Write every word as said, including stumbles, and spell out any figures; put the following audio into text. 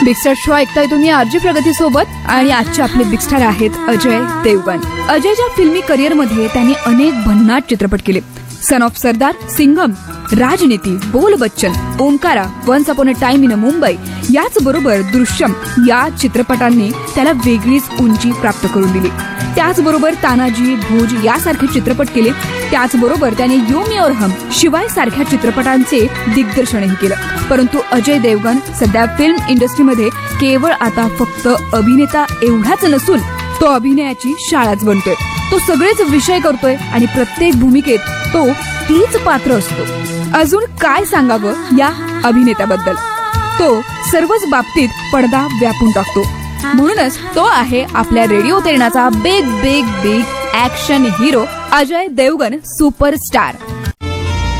Big star show ऐकताय तुम्ही RG प्रगती सोबत आणि आजचे आपले बिग स्टार आहेत अजय देवगण. अजयच्या फिल्मी करिअरमध्ये त्यांनी अनेक भन्नाट चित्रपट केले. सन ऑफ सरदार, सिंघम, राजनीती, बोल Bachchan, Omkara, once upon a time in Mumbai याचबरोबर दृश्यम या चित्रपटांनी त्याला वेगळीच उंची प्राप्त करून दिली. त्याचबरोबर तानाजी, भोज यासारखे चित्रपट केले. त्याचबरोबर त्याने यो मी और हम शिवाय सारख्या चित्रपटांचे दिग्दर्शनही केलं. परंतु अजय देवगण सध्या फिल्म इंडस्ट्रीमध्ये केवळ आता फक्त अभिनेता एवढाच नसून तो अभिनयाची शाळाच बनतोय. तो सगळेच विषय करतोय आणि प्रत्येक भूमिकेत तो तीच पात्र असतो. अजून काय सांगावं या अभिनेत्याबद्दल. तो सर्वच बाबतीत पडदा व्यापून टाकतो. म्हणूनच तो आहे आपल्या radio तेरणाचा big big big action hero Ajay Devgan superstar.